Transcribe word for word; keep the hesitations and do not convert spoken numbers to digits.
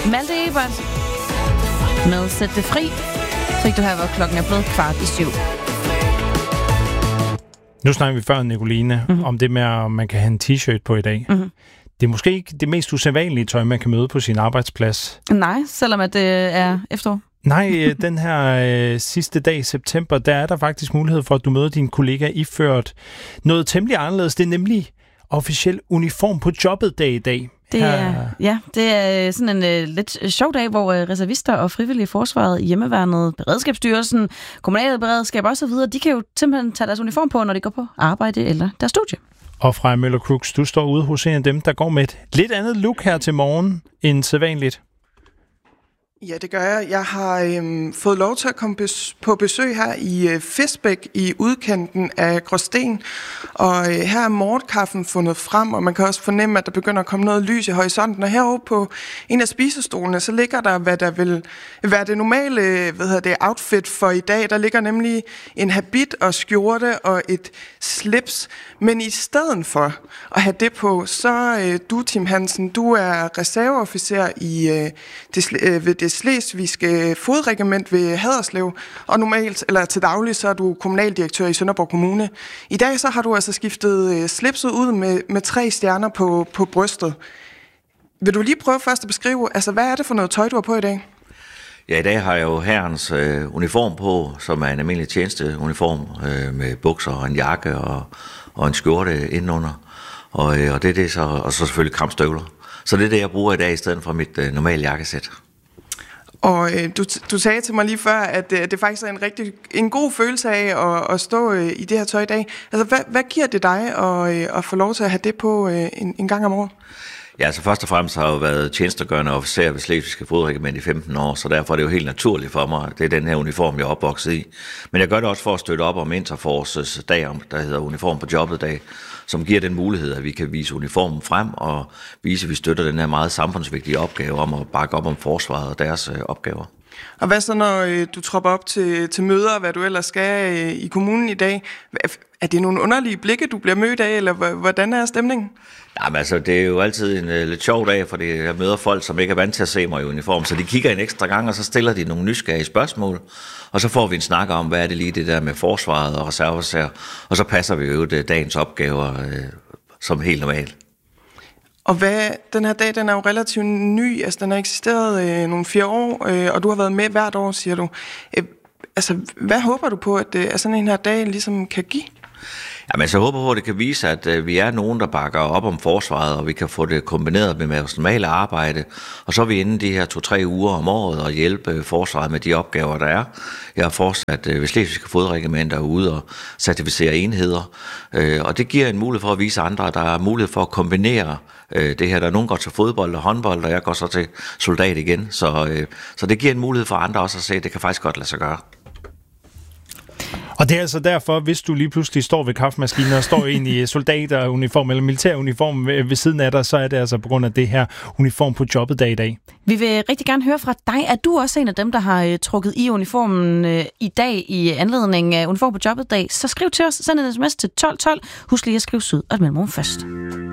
Malte Ebert med Sæt det fri. Fik du her, hvor klokken er blevet kvart i syv. Nu snakker vi før, Nicoline, mm-hmm. om det med, at man kan have en t-shirt på i dag. Mm-hmm. Det er måske ikke det mest usædvanlige tøj, man kan møde på sin arbejdsplads. Nej, selvom at det er efterår. Nej, den her øh, sidste dag i september, der er der faktisk mulighed for, at du møder din kollega iført noget temmelig anderledes. Det er nemlig officiel uniform på jobbet dag i dag. Det er, ja, det er sådan en uh, lidt sjov dag, hvor uh, reservister og frivillige forsvaret, hjemmeværnet, Beredskabsstyrelsen, kommunale beredskab og så videre, de kan jo simpelthen tage deres uniform på, når de går på arbejde eller deres studie. Og Freja Møller Crooks, du står ude hos en af dem, der går med et lidt andet look her til morgen end sædvanligt. Ja, det gør jeg. Jeg har øhm, fået lov til at komme bes- på besøg her i øh, Fisbæk i udkanten af Gråsten. Og øh, her er morgenkaffen fundet frem, og man kan også fornemme, at der begynder at komme noget lys i horisonten. Og herovre på en af spisestolene, så ligger der, hvad der vil være det normale hvad hedder det, outfit for i dag. Der ligger nemlig en habit og skjorte og et slips. Men i stedet for at have det på, så øh, du, Tim Hansen, du er reserveofficer i øh, det, øh, ved det slesvigske fodregiment ved Haderslev, og normalt, eller til daglig, så er du kommunaldirektør i Sønderborg Kommune. I dag så har du altså skiftet øh, slipset ud med, med tre stjerner på, på brystet. Vil du lige prøve først at beskrive, altså hvad er det for noget tøj, du har på i dag? Ja, i dag har jeg jo hærens øh, uniform på, som er en almindelig tjenesteuniform øh, med bukser og en jakke og, og en skjorte indenunder. Og, øh, og det er det så, og så selvfølgelig kampstøvler. Så det er det, jeg bruger i dag, i stedet for mit øh, normale jakkesæt. Og øh, du, du sagde til mig lige før, at øh, det faktisk er en rigtig en god følelse af at, at stå øh, i det her tøj i dag. Altså, hvad, hvad giver det dig at, øh, at få lov til at have det på øh, en, en gang om året? Ja, altså først og fremmest har jeg jo været tjenestegørende officer ved Slesvigske Fodregiment i femten år, så derfor er det jo helt naturligt for mig, det er den her uniform, jeg er opvokset i. Men jeg gør det også for at støtte op om Interforces dag, der hedder Uniform på jobbet dag, som giver den mulighed, at vi kan vise uniformen frem og vise, at vi støtter den her meget samfundsvigtige opgave om at bakke op om forsvaret og deres øh, opgaver. Og hvad så, når øh, du tropper op til, til møder, hvad du ellers skal øh, i kommunen i dag? Er det nogle underlige blikke, du bliver mødt af, eller hvordan er stemningen? Jamen altså, det er jo altid en uh, lidt sjov dag, fordi jeg møder folk, som ikke er vant til at se mig i uniform, så de kigger en ekstra gang, og så stiller de nogle nysgerrige spørgsmål, og så får vi en snak om, hvad er det lige det der med forsvaret og reserveofficer, og så passer vi jo det dagens opgaver uh, som helt normalt. Og hvad, den her dag, den er jo relativt ny, altså den har eksisteret øh, nogle fire år, øh, og du har været med hvert år, siger du. Øh, altså, hvad håber du på, at, øh, at sådan en her dag ligesom kan give? Jamen, så håber på, at det kan vise, at øh, vi er nogen, der bakker op om forsvaret, og vi kan få det kombineret med vores normale arbejde, og så er vi inde de her to-tre uger om året og hjælpe øh, forsvaret med de opgaver, der er. Jeg har fortsat øh, ved Slesvigske Fodregimenter ude og certificere enheder, øh, og det giver en mulighed for at vise andre, at der er mulighed for at kombinere øh, det her. Der er nogen, der går til fodbold og håndbold, og jeg går så til soldat igen, så, øh, så det giver en mulighed for andre også at se, at det kan faktisk godt lade sig gøre. Og det er altså derfor, hvis du lige pludselig står ved kaffemaskinen og står ind i soldateruniform eller militæruniform ved siden af dig, så er det altså på grund af det her uniform på jobbet dag i dag. Vi vil rigtig gerne høre fra dig. Er du også en af dem, der har uh, trukket i uniformen uh, i dag i anledning af uniform på jobbet dag? Så skriv til os, send en sms til tolv tolv. Husk lige at skrive syd og et mellemrum først.